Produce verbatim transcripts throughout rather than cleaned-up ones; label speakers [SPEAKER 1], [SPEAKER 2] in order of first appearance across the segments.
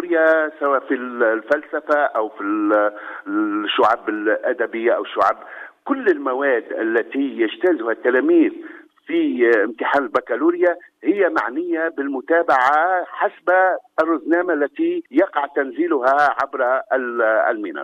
[SPEAKER 1] عالية سواء في الفلسفة أو في الشعب الأدبية أو الشعب. كل المواد التي يجتازها التلاميذ في امتحان البكالوريا هي معنية بالمتابعة حسب الرزنامة التي يقع تنزيلها عبر المنصة.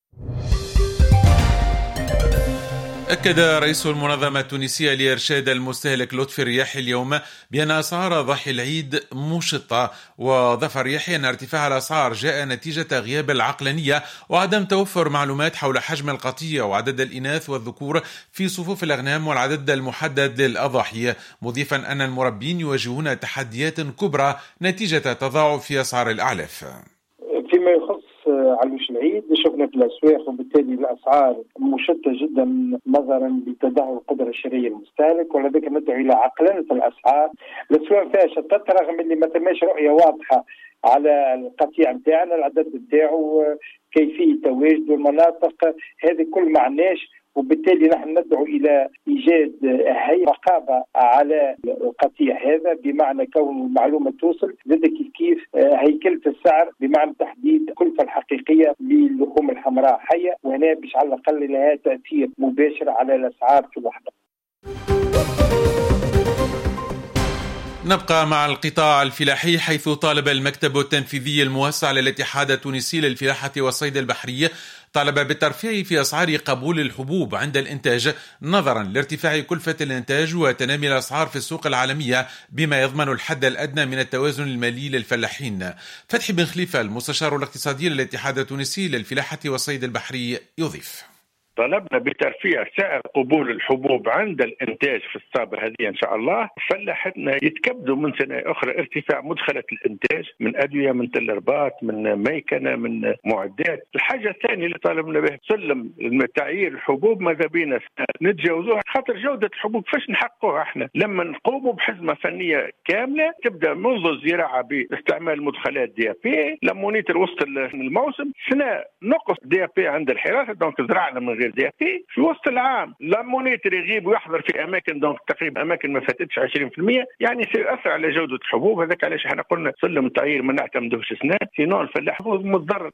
[SPEAKER 2] أكد رئيس المنظمة التونسية لإرشاد المستهلك لطفي الرياحي اليوم بأن أسعار ضحي العيد مشطة، وأضاف الرياحي أن ارتفاع الأسعار جاء نتيجة غياب العقلانية وعدم توفر معلومات حول حجم القطيع وعدد الإناث والذكور في صفوف الأغنام والعدد المحدد للأضاحي، مضيفا أن المربين يواجهون تحديات كبرى نتيجة تضاعف في أسعار الأعلاف.
[SPEAKER 3] فيما يخص علوش العيد شفنا في الأسواق وبالتالي الأسعار مشتة جدا نظرا لتدهور القدرة الشرائية للمستهلك، ولذلك ندعو إلى عقلنة الأسعار. الأسواق فيها شتات رغم اللي ما تماش رؤية واضحة على القطيع نتاعنا، العدد نتاعو، كيفية تواجده، المناطق، هذه كل معناش، وبالتالي نحن ندعو إلى إيجاد هيئة رقابة على القطيع هذا بمعنى كون المعلومة توصل ضد كيف كيف هيكلة السعر بمعنى تحديد الكلفة الحقيقية للحوم الحمراء حية، وهنا باش على الأقل لها تأثير مباشر على الأسعار في الوحدة.
[SPEAKER 2] نبقى مع القطاع الفلاحي، حيث طالب المكتب التنفيذي الموسع للاتحاد التونسي للفلاحة والصيد البحري طالب بالترفيع في أسعار قبول الحبوب عند الإنتاج نظرا لارتفاع كلفة الإنتاج وتنامي الأسعار في السوق العالمية، بما يضمن الحد الأدنى من التوازن المالي للفلاحين. فتحي بن خليفة المستشار الاقتصادي للاتحاد التونسي للفلاحة والصيد البحري يضيف:
[SPEAKER 4] طلبنا بترفيع سعر قبول الحبوب عند الانتاج في الصابة هذه ان شاء الله. فلاحتنا يتكبدوا من سنه اخرى ارتفاع مدخلة الانتاج من ادويه، من تل رباط، من ميكنه، من معدات. الحاجه الثانيه اللي طالبنا به سلم تعيير الحبوب، ماذا بينا نتجاوزوها خاطر جوده الحبوب فاش نحققوها احنا لما نقوموا بحزمه فنيه كامله تبدا منذ الزراعه باستعمال المدخلات دي بي لمونيتر وسط الموسم، سنه نقص دي بي عند الحراسه، دونك زرعنا من غير دي بي في وسط العام، لمونيتر يغيب ويحضر في اماكن، دونك تقريبا اماكن ما فاتتش عشرين بالمئة، يعني سيؤثر على جوده الحبوب. هذاك علاش احنا قلنا سلم التعيير ما نعتمدوش سنه، سينو الفلاح متضرر.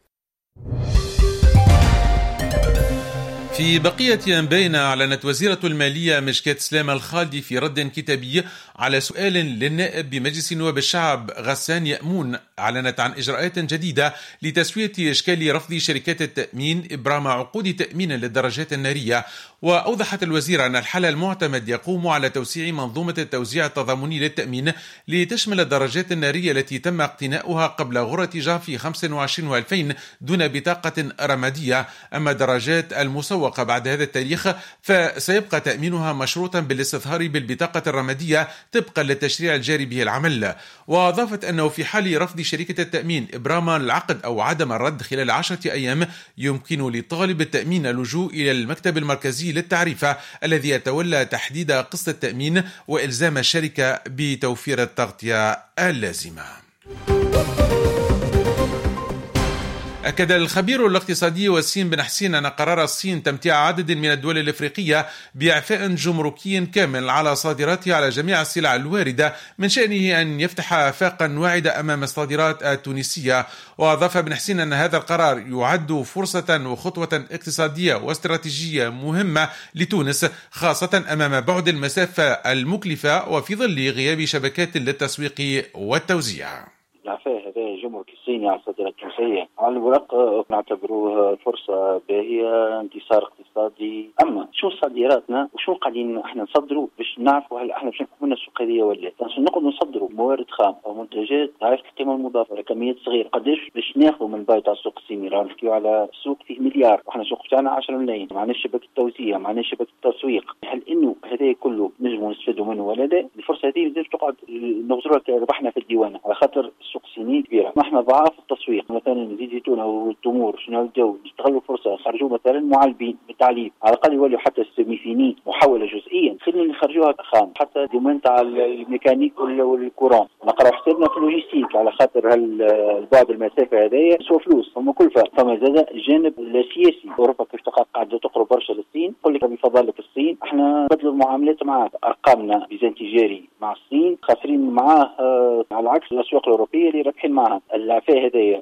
[SPEAKER 2] في بقية أنبائنا، أعلنت وزيرة المالية مشكات سلامة الخالدي في رد كتابي على سؤال للنائب بمجلس نواب الشعب غسان يأمون، أعلنت عن إجراءات جديدة لتسوية إشكال رفض شركات التأمين إبرام عقود تأمين للدراجات النارية. وأوضحت الوزيرة أن الحل المعتمد يقوم على توسيع منظومة التوزيع التضامني للتأمين لتشمل الدراجات النارية التي تم اقتناؤها قبل غرة جانفي خمسة وعشرين وألفين دون بطاقة رمادية. أما الدراجات المسوقة بعد هذا التاريخ فسيبقى تأمينها مشروطا بالاستظهار بالبطاقة الرمادية طبقا للتشريع الجاري به العمل. وأضافت أنه في حال رفض شركة التأمين إبرام العقد أو عدم الرد خلال عشرة أيام يمكن لطالب التأمين اللجوء إلى المكتب المركزي للتعريفة الذي يتولى تحديد قسط التأمين وإلزام الشركة بتوفير التغطية اللازمة. أكد الخبير الاقتصادي وسيم بن حسين أن قرار الصين تمتيع عدد من الدول الأفريقية بإعفاء جمركي كامل على صادراتها على جميع السلع الواردة من شأنه أن يفتح آفاقا واعدة أمام الصادرات التونسية. وأضاف بن حسين أن هذا القرار يعد فرصة وخطوة اقتصادية واستراتيجية مهمة لتونس، خاصة أمام بعد المسافة المكلفة وفي ظل غياب شبكات للتسويق والتوزيع.
[SPEAKER 5] العفاء هذا الجمرك الصيني على الصادرات التونسية على الورق نعتبروه فرصة باهية، انتصار اقتصادي. أما شو صادراتنا وشو قاعدين احنا نصدروا باش نعرفوا هل احنا باش نكون السوقية ولا لا. نقعد نصدروا موارد خام أو منتجات عارف القيمة المضافة على كميات صغيرة، قداش باش ناخذوا من الباي تاع السوق الصيني؟ راح نحكيو على سوق فيه مليار وإحنا سوق بتاعنا عشرة ملايين، معنا شبكة التوزيع، معنا شبكة التسويق. هل إنه هذا كله نجموا نستفيدوا منه ولا لا؟ الفرصة هذه لازم تقعد نغزروها كربحنا في الديوانة، على خاطر السوق الصيني كبيرة. نحن ضعاف التسويق، مثلا زيت زيتون او التمور شنو الجو نستغلوا الفرصه نخرجوا مثلا معلبين بالتعليب، على الاقل يولوا حتى السيمي فيني محوله جزئيا، خلينا نخرجوها خام، حتى دومين تاع الميكانيك والكورون نقراو حسابنا في اللوجيستيك، على خاطر هالبعد المسافه هذايا سوى فلوس ثم كلفه. فما زاد الجانب السياسي، اوروبا كيف تلقى قاعده تقرب برشا للصين، يقول لك بفضل لك الصين احنا بدلوا المعاملات معاه، ارقامنا ميزان تجاري مع الصين خاسرين معاه، على عكس الاسواق الاوروبيه اللي رابحين معها. العفاء هذايا